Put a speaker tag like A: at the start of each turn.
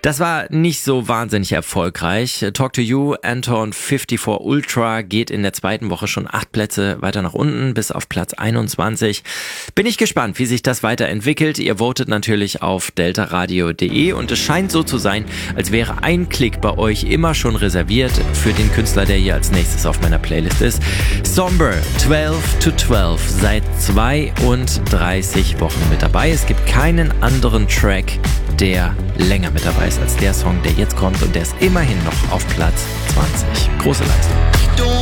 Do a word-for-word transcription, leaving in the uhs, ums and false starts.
A: Das war nicht so wahnsinnig erfolgreich. Talk to You, Anton vierundfünfzig Ultra geht in der zweiten Woche schon acht Plätze weiter nach unten bis auf Platz einundzwanzig. Bin ich gespannt, wie sich das weiterentwickelt. Ihr votet natürlich auf deltaradio punkt de und es scheint so zu sein, als wäre ein Klick bei euch immer schon reserviert für den Künstler, der hier als nächstes auf meiner Playlist ist. Somber, zwölf to zwölf, seit zweiunddreißig Wochen mit dabei. Es gibt keinen anderen Track, der länger mit dabei ist als der Song, der jetzt kommt und der ist immerhin noch auf Platz zwanzig. Große Leistung.